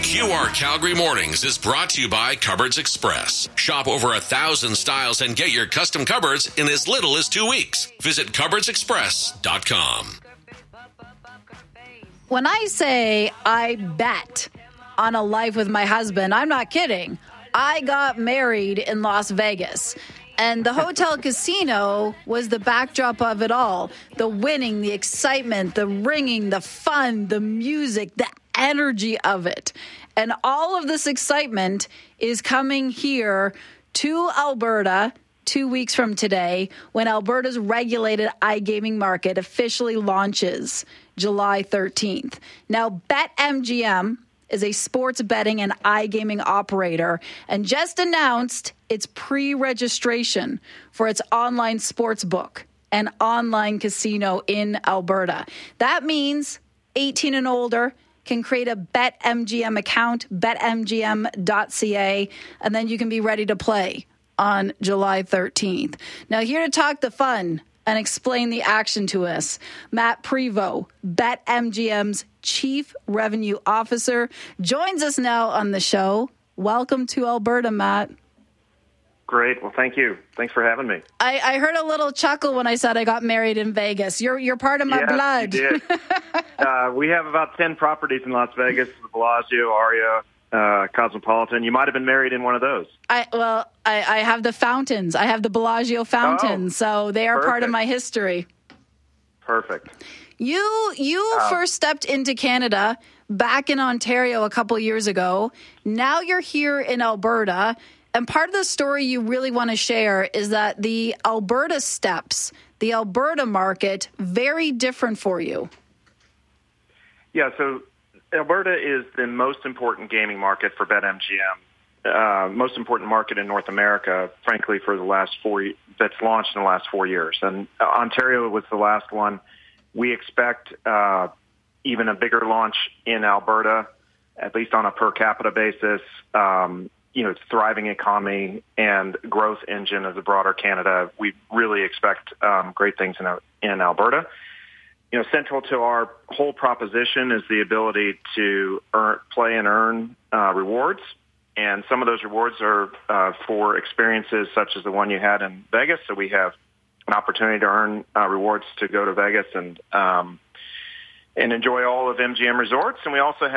QR Calgary Mornings is brought to you by Cupboards Express. Shop over 1,000 styles and get your custom cupboards in as little as 2 weeks. Visit cupboardsexpress.com. When I say I bet on a life with my husband, I'm not kidding. I got married in Las Vegas. And the hotel casino was the backdrop of it all. The winning, the excitement, the ringing, the fun, the music, the energy of it. And all of this excitement is coming here to Alberta 2 weeks from today when Alberta's regulated iGaming market officially launches July 13th. Now, BetMGM is a sports betting and iGaming operator and just announced its pre-registration for its online sports book and online casino in Alberta. That means 18 and older can create a BetMGM account, betmgm.ca, and then you can be ready to play on July 13th. Now, here to talk the fun and explain the action to us, Matt Prevost, BetMGM's Chief Revenue Officer, joins us now on the show. Welcome to Alberta, Matt. Great. Well, thank you. Thanks for having me. I heard a little chuckle when I said I got married in Vegas. You're part of my blood. You did. We have about 10 properties in Las Vegas, the Bellagio, Aria, Cosmopolitan. You might have been married in one of those. I have the fountains. I have the Bellagio fountains, so they are part of my history. Perfect. You first stepped into Canada back in Ontario a couple years ago. Now you're here in Alberta. And part of the story you really want to share is that the Alberta steps, the Alberta market, very different for you. Yeah, so Alberta is the most important gaming market for BetMGM, most important market in North America, frankly, for the last that's launched in the last 4 years. And Ontario was the last one. We expect even a bigger launch in Alberta, at least on a per capita basis. It's a thriving economy and growth engine of the broader Canada. We really expect great things in Alberta. Central to our whole proposition is the ability to play and earn rewards. And some of those rewards are for experiences such as the one you had in Vegas. So we have an opportunity to earn rewards to go to Vegas and enjoy all of MGM resorts. And we also